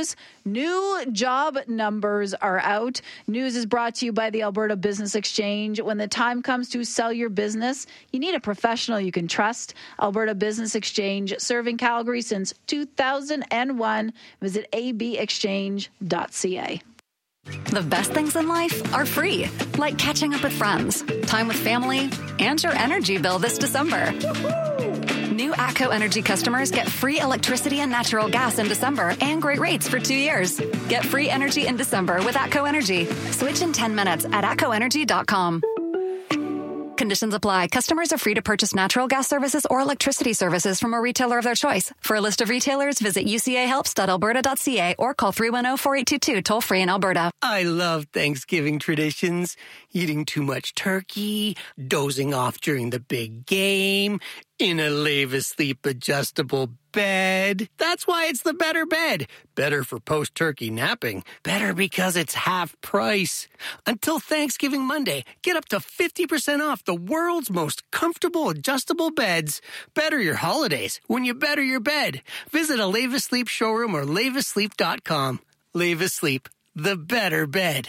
news. New job numbers are out. News is brought to you by the Alberta Business Exchange. When the time comes to sell your business, you need a professional you can trust. Alberta Business Exchange, serving Calgary since 2001. Visit abexchange.ca. The best things in life are free, like catching up with friends, time with family, and your energy bill this December. New ATCO Energy customers get free electricity and natural gas in December and great rates for 2 years. Get free energy in December with ATCO Energy. Switch in 10 minutes at atcoenergy.com. Conditions apply. Customers are free to purchase natural gas services or electricity services from a retailer of their choice. For a list of retailers, visit ucahelps.alberta.ca or call 310-4822 toll-free in Alberta. I love Thanksgiving traditions. Eating too much turkey, dozing off during the big game, in a Lave Asleep adjustable bed. That's why it's the better bed. Better for post-turkey napping. Better because it's half price. Until Thanksgiving Monday, get up to 50% off the world's most comfortable adjustable beds. Better your holidays when you better your bed. Visit a Lave Asleep showroom or laveasleep.com. Lave Asleep, the better bed.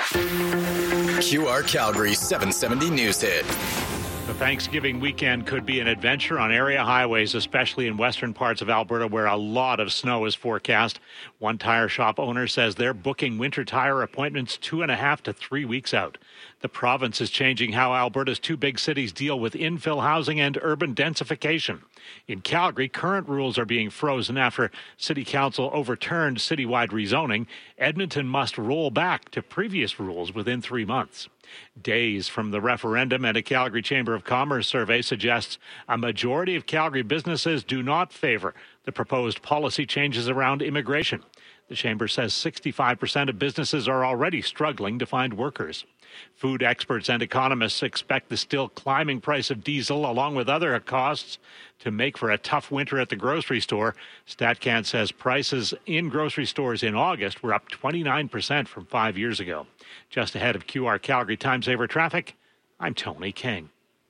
QR Calgary 770 News Hit. The Thanksgiving weekend could be an adventure on area highways, especially in western parts of Alberta where a lot of snow is forecast. One tire shop owner says they're booking winter tire appointments 2.5 to 3 weeks out. The province is changing how Alberta's two big cities deal with infill housing and urban densification. In Calgary, current rules are being frozen after City Council overturned citywide rezoning. Edmonton must roll back to previous rules within 3 months. Days from the referendum, and a Calgary Chamber of Commerce survey suggests a majority of Calgary businesses do not favor the proposed policy changes around immigration. The Chamber says 65% of businesses are already struggling to find workers. Food experts and economists expect the still climbing price of diesel, along with other costs, to make for a tough winter at the grocery store. StatCan says prices in grocery stores in August were up 29% from 5 years ago. Just ahead of QR Calgary Time Saver Traffic, I'm Tony King.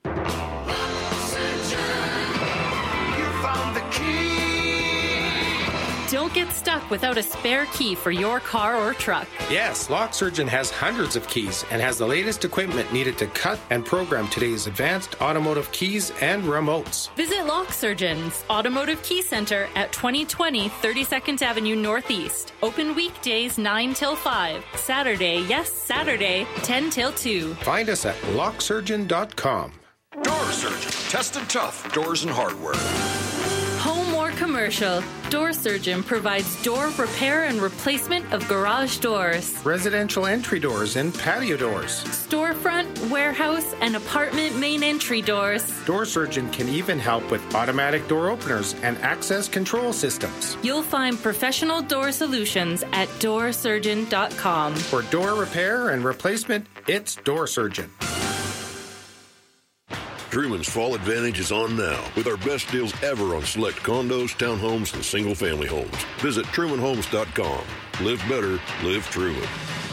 Don't get stuck without a spare key for your car or truck. Yes, Lock Surgeon has hundreds of keys and has the latest equipment needed to cut and program today's advanced automotive keys and remotes. Visit Lock Surgeon's Automotive Key Center at 2020 32nd Avenue Northeast. Open weekdays 9 till 5. Saturday, yes, Saturday, 10 till 2. Find us at locksurgeon.com. Door Surgeon. Tested tough doors and hardware. Home or commercial, Door Surgeon provides door repair and replacement of garage doors, residential entry doors and patio doors, storefront, warehouse, and apartment main entry doors. Door Surgeon can even help with automatic door openers and access control systems. You'll find professional door solutions at doorsurgeon.com. For door repair and replacement, it's Door Surgeon. Truman's Fall Advantage is on now with our best deals ever on select condos, townhomes, and single-family homes. Visit trumanhomes.com. Live better, live Truman.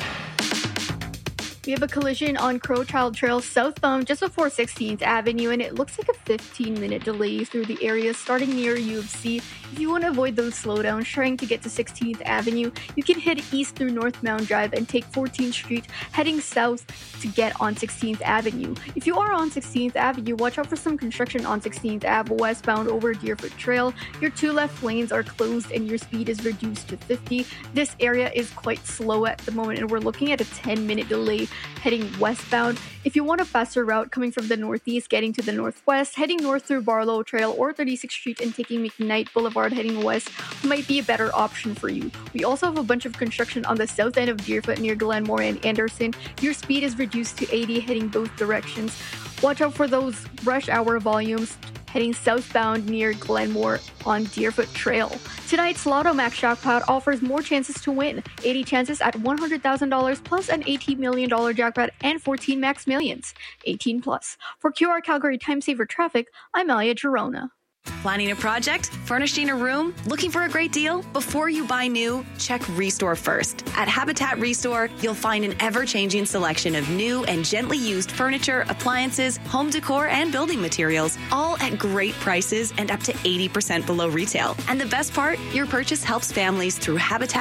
We have a collision on Crowchild Trail southbound just before 16th Avenue, and it looks like a 15-minute delay through the area starting near U of C. If you want to avoid those slowdowns trying to get to 16th Avenue, you can head east through North Mound Drive and take 14th Street, heading south to get on 16th Avenue. If you are on 16th Avenue, watch out for some construction on 16th Ave westbound over Deerfoot Trail. Your two left lanes are closed and your speed is reduced to 50. This area is quite slow at the moment, and we're looking at a 10-minute delay heading westbound. If you want a faster route coming from the northeast, getting to the northwest, heading north through Barlow Trail or 36th Street and taking McKnight Boulevard heading west might be a better option for you. We also have a bunch of construction on the south end of Deerfoot near Glenmore and Anderson. Your speed is reduced to 80 heading both directions. Watch out for those rush hour volumes heading southbound near Glenmore on Deerfoot Trail. Tonight's Lotto Max Jackpot offers more chances to win. 80 chances at $100,000 plus an $18 million jackpot and 14 max millions. 18 plus. For QR Calgary Time Saver Traffic, I'm Alia Girona. Planning a project? Furnishing a room? Looking for a great deal? Before you buy new, check Restore first. At Habitat Restore, you'll find an ever-changing selection of new and gently used furniture, appliances, home decor, and building materials, all at great prices and up to 80% below retail. And the best part, your purchase helps families through Habitat